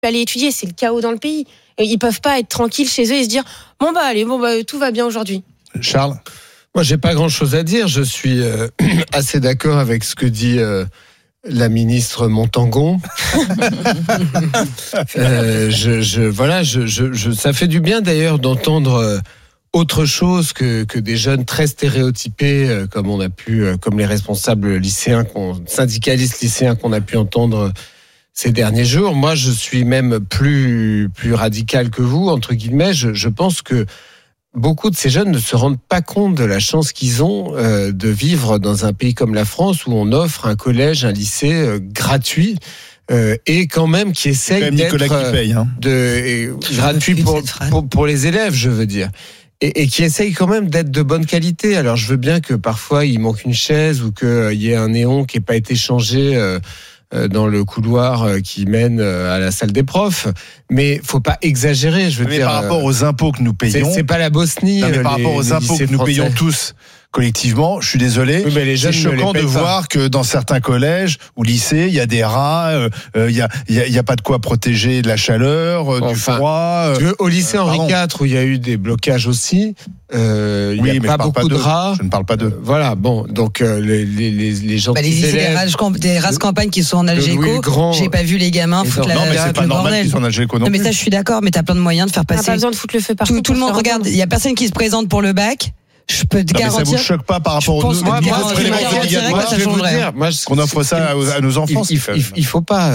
aller étudier, c'est le chaos dans le pays. Et ils peuvent pas être tranquilles chez eux et se dire tout va bien aujourd'hui. Charles ? Moi, j'ai pas grand-chose à dire. Je suis assez d'accord avec ce que dit la ministre Montangon. Ça fait du bien d'ailleurs d'entendre autre chose que des jeunes très stéréotypés, comme les responsables lycéens, syndicalistes lycéens qu'on a pu entendre ces derniers jours. Moi, je suis même plus radical que vous, entre guillemets. Je pense que beaucoup de ces jeunes ne se rendent pas compte de la chance qu'ils ont de vivre dans un pays comme la France où on offre un collège, un lycée gratuit et quand même qui essaye d'être gratuit pour les élèves, je veux dire. Et qui essaye quand même d'être de bonne qualité. Alors je veux bien que parfois il manque une chaise ou qu'il y ait un néon qui n'ait pas été changé dans le couloir qui mène à la salle des profs, mais faut pas exagérer. Je veux dire, par rapport aux impôts que nous payons, c'est pas la Bosnie. Non, mais par rapport aux impôts que nous payons tous collectivement, je suis désolé, mais c'est choquant de voir que dans certains collèges ou lycées, il y a des rats, il y a pas de quoi protéger de la chaleur, du froid. Au lycée Henri IV où il y a eu des blocages aussi, il y a pas beaucoup de rats. Je ne parle pas d'eux. Voilà, bon, donc les gens les lycées des races campagne qui sont en Algeco, j'ai pas vu les gamins foutre non, mais c'est pas normal qu'ils soient en Algeco non plus. Mais ça je suis d'accord, mais t'as plein de moyens de faire passer. T'as pas besoin de foutre le feu partout. Tout le monde regarde, il y a personne qui se présente pour le bac. Je peux te garantir. Mais ça vous choque pas par rapport aux qu'on offre ça à nos enfants? Il faut pas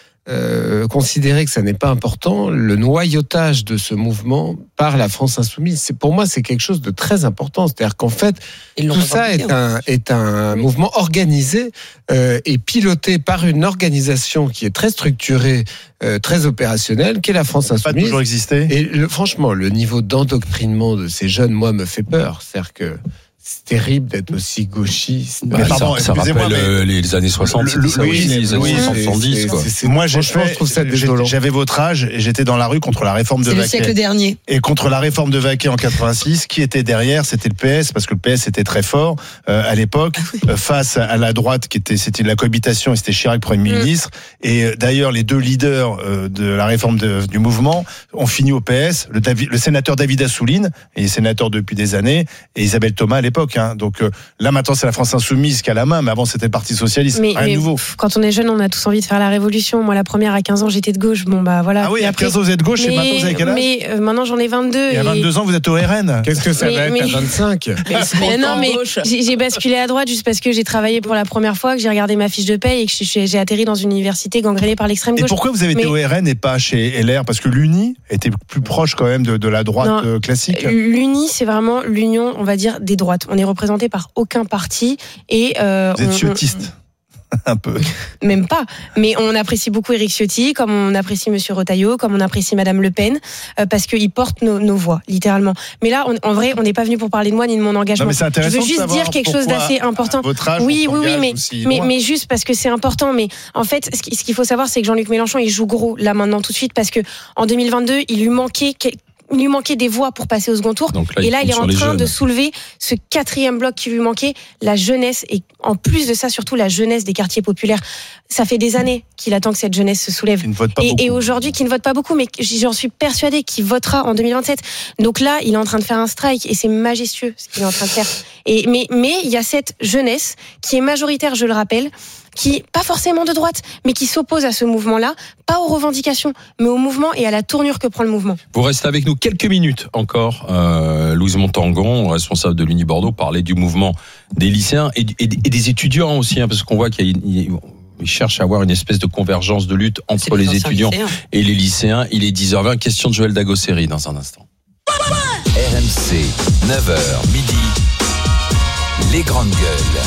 considérer que ça n'est pas important. Le noyautage de ce mouvement par la France insoumise, pour moi, c'est quelque chose de très important. C'est-à-dire qu'en fait, tout ça est un mouvement organisé et piloté par une organisation qui est très structurée, très opérationnelle, qui est la France insoumise. Pas toujours existé. Et franchement, le niveau d'endoctrinement de ces jeunes, moi, me fait peur. C'est-à-dire que c'est terrible d'être aussi gauchiste. Ça rappelle les années 60, les années 70. Moi, je trouve ça désolant. J'avais votre âge et j'étais dans la rue contre la réforme de Vaquet. C'est le siècle dernier. Et contre la réforme de Vaquet en 86, qui était derrière? C'était le PS, parce que le PS était très fort à l'époque, face à la droite, c'était la cohabitation, et c'était Chirac Premier ministre. Et d'ailleurs, les deux leaders de la réforme du mouvement ont fini au PS. Le sénateur David Assouline, il est sénateur depuis des années, et Isabelle Thomas à l'époque. Donc là maintenant c'est la France insoumise qui a la main, mais avant c'était le Parti socialiste, rien de nouveau. Quand on est jeune, on a tous envie de faire la révolution. Moi la première à 15 ans j'étais de gauche, voilà. Ah oui, à 15 ans vous êtes de gauche, et maintenant vous avez quel âge? Mais maintenant j'en ai 22. Et à 22 ans vous êtes au RN. Qu'est-ce que ça va être à 25? Mais j'ai basculé à droite juste parce que j'ai travaillé pour la première fois, que j'ai regardé ma fiche de paye et que j'ai atterri dans une université gangrénée par l'extrême gauche. Et pourquoi vous avez été au RN et pas chez LR? Parce que l'Uni était plus proche quand même de la droite classique. L'Uni c'est vraiment l'union, on va dire, des droites. On est représenté par aucun parti et vous êtes ciotiste. Un peu. Même pas. Mais on apprécie beaucoup Éric Ciotti, comme on apprécie Monsieur Retailleau, comme on apprécie Madame Le Pen, parce qu'ils portent nos voix, littéralement. Mais là, en vrai, on n'est pas venu pour parler de moi ni de mon engagement. Non, mais c'est intéressant. Je veux juste dire quelque chose d'assez important. Votre âge, oui, mais juste parce que c'est important. Mais en fait, ce qu'il faut savoir, c'est que Jean-Luc Mélenchon, il joue gros là maintenant tout de suite, parce que en 2022, il lui manquait des voix pour passer au second tour. Et là, il est en train de soulever ce quatrième bloc qui lui manquait, la jeunesse. Et en plus de ça, surtout la jeunesse des quartiers populaires. Ça fait des années qu'il attend que cette jeunesse se soulève. Et aujourd'hui, qui ne vote pas beaucoup, mais j'en suis persuadée qu'il votera en 2027. Donc là, il est en train de faire un strike et c'est majestueux ce qu'il est en train de faire. Mais il y a cette jeunesse qui est majoritaire, je le rappelle, qui, pas forcément de droite, mais qui s'oppose à ce mouvement-là, pas aux revendications, mais au mouvement et à la tournure que prend le mouvement. Vous restez avec nous quelques minutes encore. Louise Montangon, responsable de l'Uni Bordeaux, parlait du mouvement des lycéens et des étudiants aussi, parce qu'on voit qu'ils cherchent à avoir une espèce de convergence de lutte entre les étudiants et les lycéens. Il est 10h20, question de Joël Dagosseri dans un instant. RMC, 9h, midi, les grandes gueules.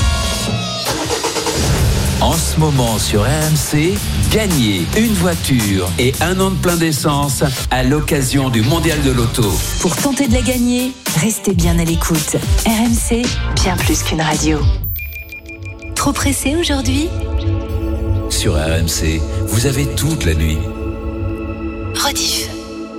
En ce moment sur RMC, gagnez une voiture et un an de plein d'essence à l'occasion du Mondial de l'Auto. Pour tenter de la gagner, restez bien à l'écoute. RMC, bien plus qu'une radio. Trop pressé aujourd'hui ? Sur RMC, vous avez toute la nuit. Rediff.